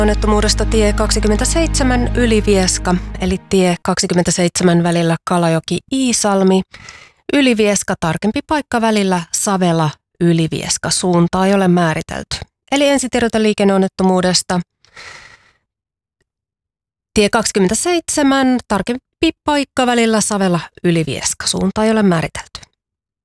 Onnettomuudesta tie 27 Ylivieska, eli tie 27 välillä Kalajoki-Iisalmi. Ylivieska, tarkempi paikka välillä Savela-Ylivieska. Suuntaa ei ole määritelty. Eli ensitiedote liikenneonnettomuudesta. Tie 27, tarkempi paikka välillä Savela-Ylivieska. Suuntaa ei ole määritelty.